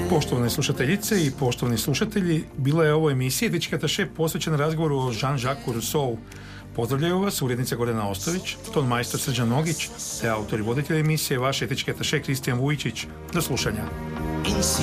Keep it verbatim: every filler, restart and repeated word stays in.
Poštovane slušateljice i poštovani slušatelji, bila je ovo emisija Etički ataše posvećena razgovoru o Jean-Jacques Rousseau. Pozdravljaju vas urednica Gordana Ostović, ton majstor Srđan Nogić, te autor i voditelj emisije vaš etički ataše Kristijan Vujčić. Do slušanja.